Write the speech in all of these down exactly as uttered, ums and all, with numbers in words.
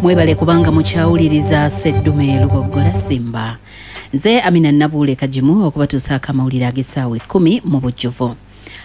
Mwebale kubanga mukyawuliriza Seddume Lugogola Simba. Nze Amina Nabule Kajimu okubatuusa akamawulire ag'essaawa ekkumi mu bujjuvu.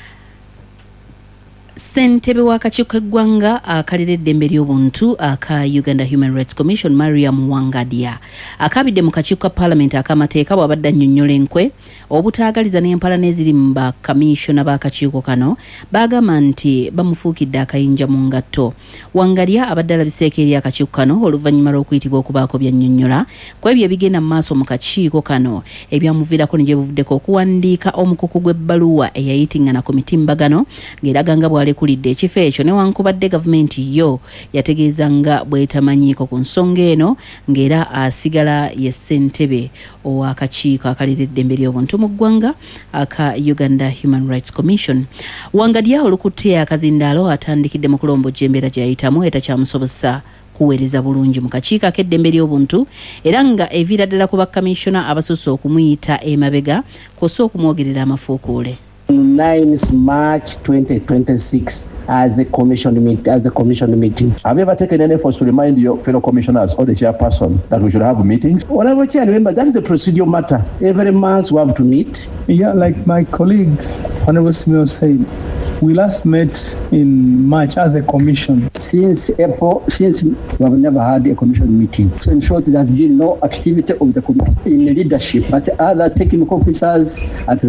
Ssentebe w'akakiiko k'eggwanga akalira eddembe ly'obuntu aka Uganda Human Rights Commission Mariam Wangadia akabidde mu kakiiko ka Parliament ak'amateeka bw'abadde annyonnyola enkwe obutaagaliza n'empalana eziri mu bakamisona b'akakiiko kano baagamba nti bamufuukidde akayinja mu ngatto. Wangadia abadde alabiseeko eri akakiiko kano oluvannyuma lw'okuyitibwa okubaako by'annyonnyola ku ebyo ebigenda mu maaso mu kakiiko kano ebyamuviirako ne gye buvuddeko okuwandiika omukuku gw'ebbaluwa eyayitingana ku mitimbagano ng'eraga nga bw'alekulidde ekifo ekyo newankubadde gavumenti yo yategeezanga bw'etamanyiiko ku nsonga eno ng'era asigala ye ssentebe ow'akakiiko akalira eddembe ly'obuntu mu ggwanga aka Uganda Human Rights Commission. Wangadia olukutte akazindaalo atandikidde mu kulombojja embeera gy'ayitamu etakyamusobozesa kuweereza bulungi mu kakiiko ak'eddembe ly'obuntu era nga eviira ddala ku bakamisona abasusse okumuyita emabega kw'ossa okumwogerera amafuukuule. ninth March twenty twenty-six as a commission meet, as a commission meeting. Have you ever taken any efforts to remind your fellow commissioners or the chairperson that we should have meetings? Whatever chair, remember that is a procedural matter. Every month we have to meet. Yeah, like my colleague Honorable Smith said, we last met in March as a commission. Since April, since we have never had a commission meeting. So in short, there has been no activity of the committee in leadership, but other technical officers at